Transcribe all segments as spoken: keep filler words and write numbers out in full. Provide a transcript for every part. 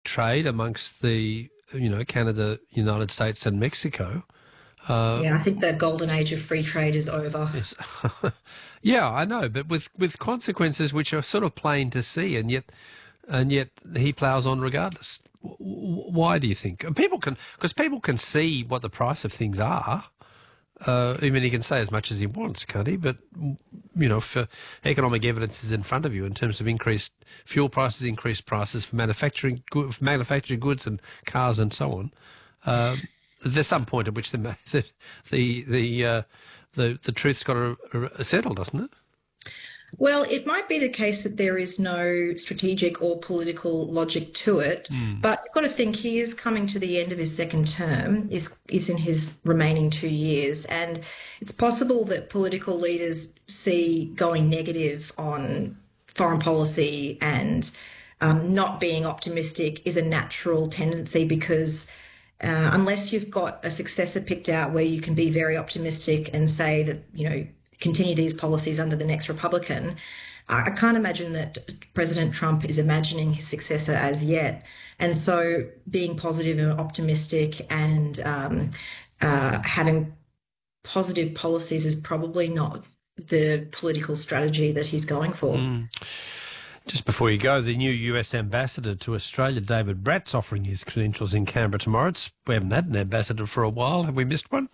trade amongst the, you know, Canada, United States and Mexico. Uh, yeah, I think the golden age of free trade is over. Is, yeah, I know, but with, with consequences which are sort of plain to see, and yet and yet he ploughs on regardless. Why do you think? People can, because people can see what the price of things are. Uh, I mean, he can say as much as he wants, can't he? But, you know, if uh, economic evidence is in front of you in terms of increased fuel prices, increased prices for manufacturing, for manufactured goods and cars and so on, uh, there's some point at which the the the the, uh, the, the truth's got to settle, doesn't it? Well, it might be the case that there is no strategic or political logic to it, mm. but you've got to think he is coming to the end of his second term, is is in his remaining two years, and it's possible that political leaders see going negative on foreign policy and um, not being optimistic is a natural tendency because uh, unless you've got a successor picked out where you can be very optimistic and say that, you know, continue these policies under the next Republican, I can't imagine that President Trump is imagining his successor as yet. And so being positive and optimistic and um, uh, having positive policies is probably not the political strategy that he's going for. Mm. Just before you go, the new U S ambassador to Australia, David Bratt's offering his credentials in Canberra tomorrow. It's, we haven't had an ambassador for a while. Have we missed one?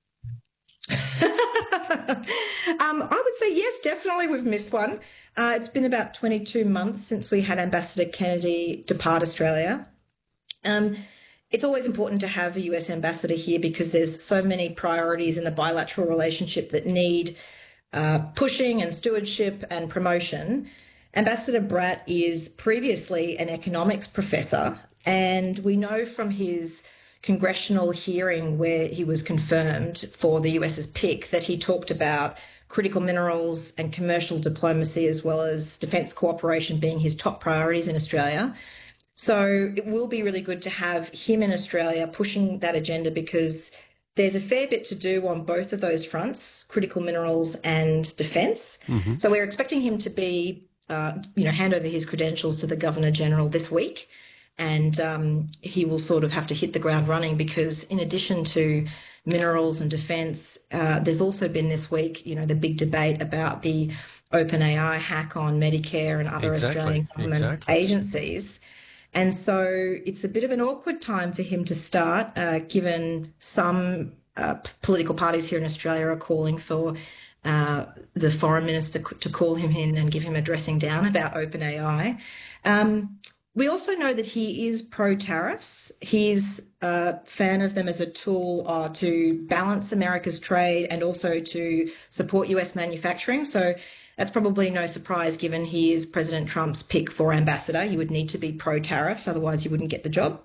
Um, I would say yes, definitely we've missed one. Uh, it's been about twenty-two months since we had Ambassador Kennedy depart Australia. Um, it's always important to have a U S ambassador here because there's so many priorities in the bilateral relationship that need uh, pushing and stewardship and promotion. Ambassador Bratt is previously an economics professor, and we know from his congressional hearing where he was confirmed for the US's pick that he talked about critical minerals and commercial diplomacy as well as defence cooperation being his top priorities in Australia. So it will be really good to have him in Australia pushing that agenda because there's a fair bit to do on both of those fronts, critical minerals and defence. Mm-hmm. So we're expecting him to be, uh, you know, hand over his credentials to the Governor-General this week. And um, he will sort of have to hit the ground running because in addition to minerals and defence, uh, there's also been this week, you know, the big debate about the OpenAI hack on Medicare and other exactly, Australian government exactly. agencies. And so it's a bit of an awkward time for him to start, uh, given some uh, political parties here in Australia are calling for uh, the foreign minister to call him in and give him a dressing down about OpenAI. Um, We also know that he is pro-tariffs. He's a fan of them as a tool uh, to balance America's trade and also to support U S manufacturing. So that's probably no surprise given he is President Trump's pick for ambassador. You would need to be pro-tariffs, otherwise you wouldn't get the job.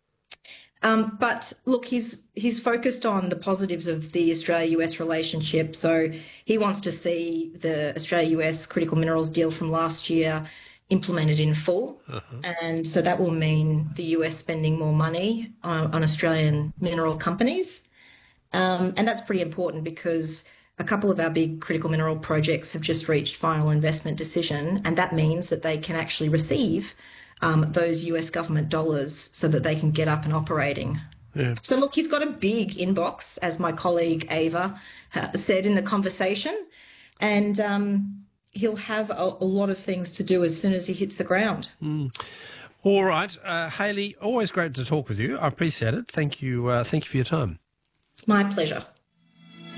Um, but look, he's he's focused on the positives of the Australia-U S relationship. So he wants to see the Australia-U S critical minerals deal from last year implemented in full. Uh-huh. And so that will mean the U S spending more money on, on Australian mineral companies. Um, and that's pretty important because a couple of our big critical mineral projects have just reached final investment decision, and that means that they can actually receive um, those U S government dollars so that they can get up and operating. Yeah. So look, he's got a big inbox, as my colleague Ava uh, said in the conversation, and um, he'll have a, a lot of things to do as soon as he hits the ground. Mm. All right. Uh, Hayley, always great to talk with you. I appreciate it. Thank you. Uh, thank you for your time. It's my pleasure.